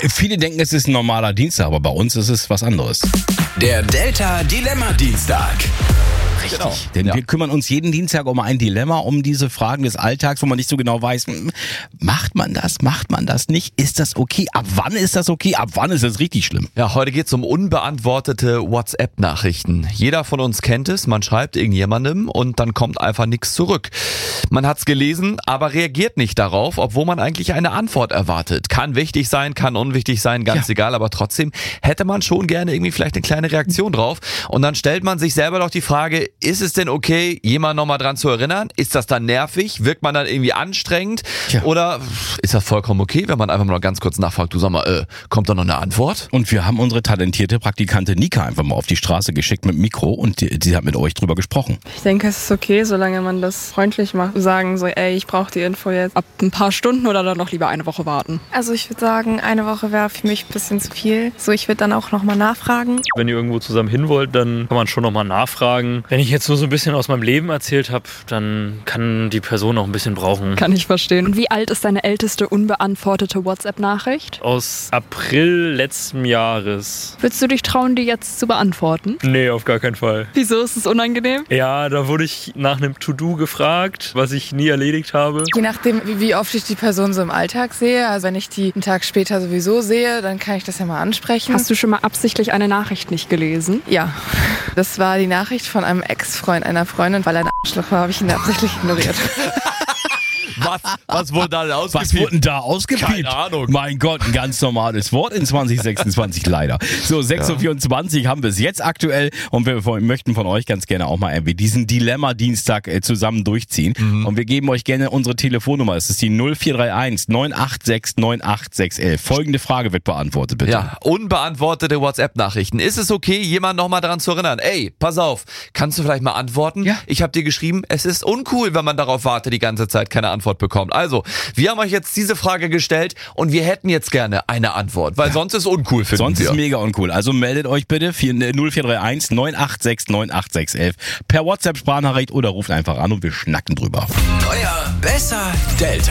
Viele denken, es ist ein normaler Dienstag, aber bei uns ist es was anderes. Der Delta Dilemma Dienstag. Richtig, denn wir kümmern uns jeden Dienstag um ein Dilemma, um diese Fragen des Alltags, wo man nicht so genau weiß, macht man das nicht? Ist das okay? Ab wann ist das okay? Ab wann ist das richtig schlimm? Ja, heute geht's um unbeantwortete WhatsApp-Nachrichten. Jeder von uns kennt es, man schreibt irgendjemandem und dann kommt einfach nichts zurück. Man hat's gelesen, aber reagiert nicht darauf, obwohl man eigentlich eine Antwort erwartet. Kann wichtig sein, kann unwichtig sein, ganz egal, aber trotzdem hätte man schon gerne irgendwie vielleicht eine kleine Reaktion drauf. Und dann stellt man sich selber doch die Frage, ist es denn okay, jemanden nochmal dran zu erinnern? Ist das dann nervig? Wirkt man dann irgendwie anstrengend? Oder ist das vollkommen okay, wenn man einfach mal ganz kurz nachfragt, du sag mal, kommt da noch eine Antwort? Und wir haben unsere talentierte Praktikantin Nika einfach mal auf die Straße geschickt mit dem Mikro und die hat mit euch drüber gesprochen. Ich denke, es ist okay, solange man das freundlich macht. Sagen so, ey, ich brauche die Info jetzt ab ein paar Stunden oder dann noch lieber eine Woche warten. Also ich würde sagen, eine Woche wäre für mich ein bisschen zu viel. So, ich würde dann auch nochmal nachfragen. Wenn ihr irgendwo zusammen hin wollt, dann kann man schon nochmal nachfragen. Wenn ich jetzt nur so ein bisschen aus meinem Leben erzählt habe, dann kann die Person auch ein bisschen brauchen. Kann ich verstehen. Und wie alt ist deine älteste unbeantwortete WhatsApp-Nachricht? Aus April letzten Jahres. Würdest du dich trauen, die jetzt zu beantworten? Nee, auf gar keinen Fall. Wieso ist es unangenehm? Ja, da wurde ich nach einem To-Do gefragt, was ich nie erledigt habe. Je nachdem, wie oft ich die Person so im Alltag sehe. Also wenn ich die einen Tag später sowieso sehe, dann kann ich das ja mal ansprechen. Hast du schon mal absichtlich eine Nachricht nicht gelesen? Ja, das war die Nachricht von einem Ex-Freund einer Freundin, weil er ein Arschloch war, habe ich ihn absichtlich ignoriert. Was wurde da ausgepiept? Was wurde denn da ausgepiept? Keine Ahnung. Mein Gott, ein ganz normales Wort in 2026 leider. So, 6.24 Uhr haben wir es jetzt aktuell und wir möchten von euch ganz gerne auch mal irgendwie diesen Dilemma-Dienstag zusammen durchziehen. Und wir geben euch gerne unsere Telefonnummer. Es ist die 0431 986 98611. Folgende Frage wird beantwortet, bitte. Ja, unbeantwortete WhatsApp-Nachrichten. Ist es okay, jemanden nochmal daran zu erinnern? Ey, pass auf, kannst du vielleicht mal antworten? Ja. Ich habe dir geschrieben, es ist uncool, wenn man darauf wartet, die ganze Zeit keine Antwort bekommt. Also, wir haben euch jetzt diese Frage gestellt und wir hätten jetzt gerne eine Antwort, weil sonst ist uncool für uns. Sonst ist mega uncool. Also meldet euch bitte 0431 986 98611 per WhatsApp-Sprachnachricht oder ruft einfach an und wir schnacken drüber. Euer besser Delta.